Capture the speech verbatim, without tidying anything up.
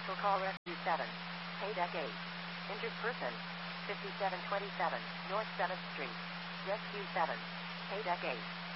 Vehicle call rescue seven. Paydeck eight. Injured person. fifty-seven twenty-seven, North seventh Street. Rescue seven. Paydeck eight.